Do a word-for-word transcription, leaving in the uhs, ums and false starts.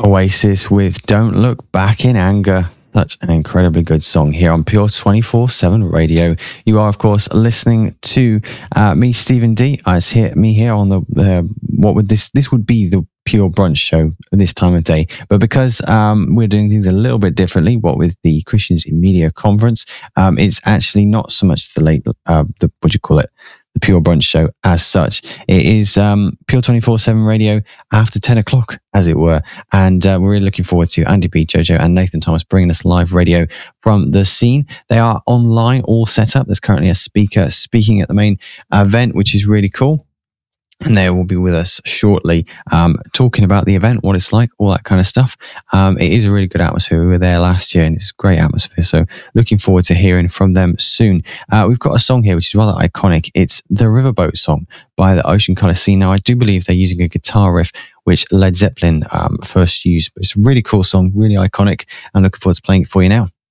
Oasis with Don't Look Back in Anger. Such an incredibly good song here on Pure twenty-four seven Radio. You are, of course, listening to uh, me, Stephen D. I was here, me here on the, uh, what would this, this would be the Pure Brunch show this time of day. But because um, we're doing things a little bit differently, what with the Christians in Media Conference, um, it's actually not so much the late, uh, the, what do you call it? The Pure Brunch show as such. It is um, Pure twenty-four seven Radio after ten o'clock, as it were. And uh, we're really looking forward to Andy B, Jojo and Nathan Thomas bringing us live radio from the scene. They are online, all set up. There's currently a speaker speaking at the main event, which is really cool. And they will be with us shortly, um, talking about the event, what it's like, all that kind of stuff. Um, it is a really good atmosphere. We were there last year and it's a great atmosphere. So looking forward to hearing from them soon. Uh, we've got a song here, which is rather iconic. It's the Riverboat song by the Ocean Colour Scene. Now, I do believe they're using a guitar riff, which Led Zeppelin um, first used. But it's a really cool song, really iconic. I'm looking forward to playing it for you now.